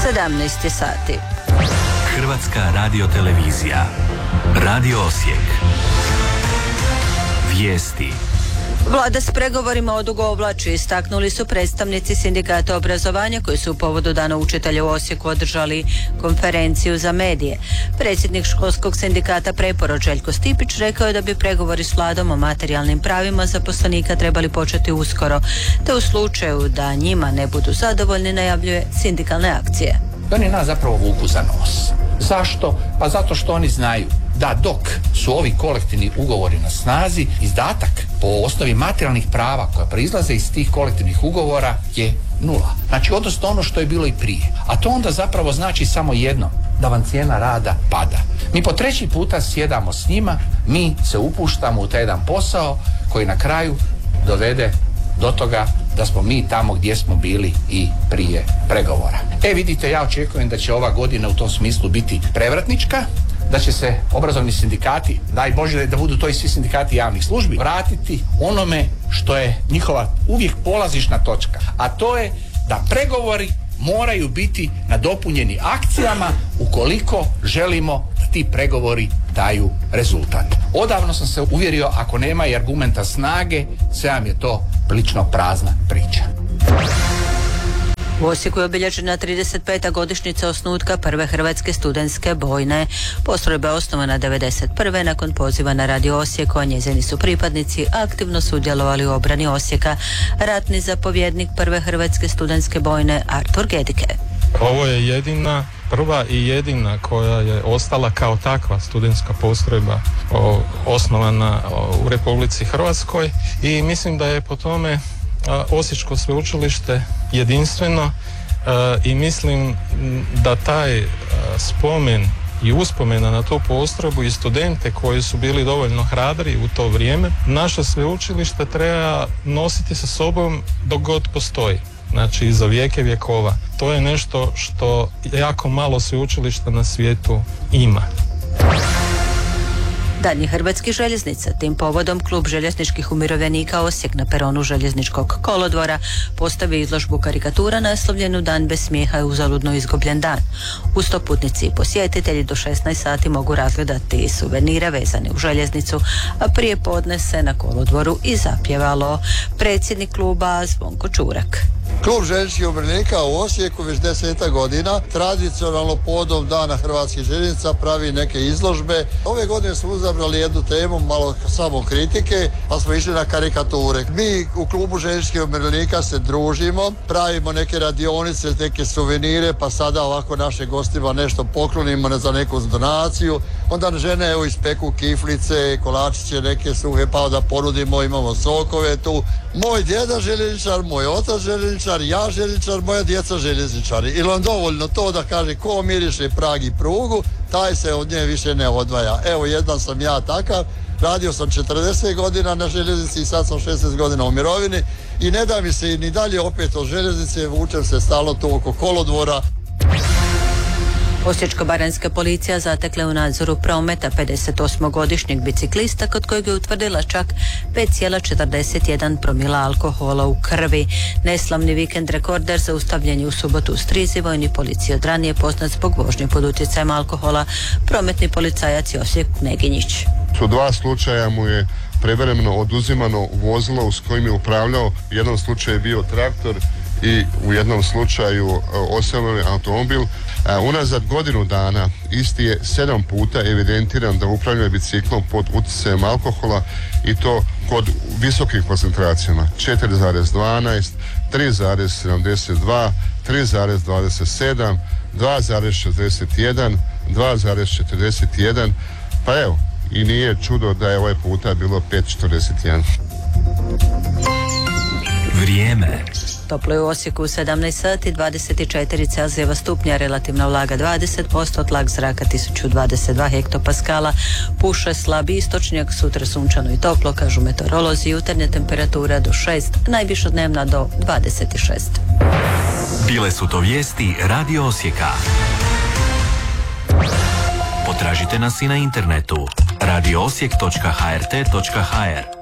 17 je sati. Hrvatska radiotelevizija. Radio Osijek. Vijesti. Vlada s pregovorima odugovlači, istaknuli su predstavnici sindikata obrazovanja koji su u povodu Dana učitelja u Osijeku održali konferenciju za medije. Predsjednik školskog sindikata Preporod Željko Stipić rekao je da bi pregovori s vladom o materijalnim pravima zaposlenika trebali početi uskoro, te u slučaju da njima ne budu zadovoljni najavljuje sindikalne akcije. Oni nas zapravo vuku za nos. Zašto? Pa zato što oni znaju da dok su ovi kolektivni ugovori na snazi, izdatak po osnovi materijalnih prava koja proizlaze iz tih kolektivnih ugovora je nula. Znači, odnosno ono što je bilo i prije. A to onda zapravo znači samo jedno, da vam cijena rada pada. Mi po treći puta sjedamo s njima, mi se upuštamo u taj jedan posao koji na kraju dovede do toga da smo mi tamo gdje smo bili i prije pregovora. Vidite, ja očekujem da će ova godina u tom smislu biti prevratnička, da će se obrazovni sindikati, daj Bože da budu to i svi sindikati javnih službi, vratiti onome što je njihova uvijek polazišna točka, a to je da pregovori moraju biti nadopunjeni akcijama ukoliko želimo da ti pregovori daju rezultat. Odavno sam se uvjerio, ako nema i argumenta snage, sve vam je to prilično prazna priča. U Osijeku je obilježena 35. godišnjica osnutka prve hrvatske studentske bojne. Postrojba je osnovana 1991. nakon poziva na Radio Osijeku, a njezini su pripadnici aktivno sudjelovali u obrani Osijeka. Ratni zapovjednik prve hrvatske studentske bojne Artur Gedike. Ovo je prva i jedina koja je ostala kao takva studentska postrojba osnovana u Republici Hrvatskoj i mislim da je po tome Osječko sveučilište jedinstveno i mislim da taj spomen i uspomena na tu postrojbu i studente koji su bili dovoljno hrabri u to vrijeme, naše sveučilište treba nositi sa sobom dok god postoji. Znači za vijeke vjekova. To je nešto što jako malo sveučilišta na svijetu ima. Dani hrvatskih željeznica. Tim povodom Klub željezničkih umirovljenika Osijek na peronu željezničkog kolodvora postavi izložbu karikatura naslovljenu Dan bez smijeha je uzaludno izgubljen dan. Uz to putnici i posjetitelji do 16 sati mogu razgledati suvenire vezane u željeznicu, a prije podne se na kolodvoru i zapjevalo. Predsjednik kluba Zvonko Čurak. Klub željezničkih umirovljenika u Osijeku već 10 godina tradicionalno povodom Dana hrvatskih željeznica pravi neke izložbe. Ove godine smo uzabrali jednu temu, malo samo kritike, pa smo išli na karikature. Mi u klubu željezničkih umirovljenika se družimo, pravimo neke radionice, neke suvenire, pa sada ovako našim gostima nešto poklonimo za neku donaciju. Onda žene ispeku kiflice, kolačiće neke suhe, pa da ponudimo, imamo sokove tu. Moj djeda željezničar, moj otac željezničar, ja željezničar, moja djeca željezničari. Ili vam dovoljno to da kaže ko miriše prag i prugu, taj se od nje više ne odvaja. Evo, jedan sam ja takav, radio sam 40 godina na željeznici i sad sam 16 godina u mirovini i ne da mi se ni dalje opet od željeznice, vučem se stalno tu oko kolodvora. Osječko-baranjska policija zatekla u nadzoru prometa 58-godišnjeg biciklista kod kojeg je utvrdila čak 5,41 promila alkohola u krvi. Neslavni vikend rekorder zaustavljen je u subotu u Strizi. Vojni policije od ranije poznat zbog vožnje pod utjecajem alkohola, prometni policajac Josip Neginjić. U 2 slučaja mu je prevremeno oduzimano vozilo s kojim je upravljao. U jednom slučaju je bio traktor i u jednom slučaju osobni automobil. Unazad godinu dana isti je 7 puta evidentiran da upravlja biciklom pod utjecajem alkohola i to kod visokih koncentracijama 4,12, 3,72, 3,27, 2,61, 2,41, pa evo, i nije čudo da je ovaj puta bilo 5,41. Vrijeme. Toplo je u Osijeku u 17 sati, 24 Celzijeva stupnja, relativna vlaga 20%, tlak zraka 1022 hektopaskala, puše slabi istočnjak, sutra sunčano i toplo, kažu meteorolozi, jutarnja temperatura do 6, najviša dnevna do 26. Bile su to vijesti Radio Osijeka. Potražite nas i na internetu radioosijek.hrt.hr.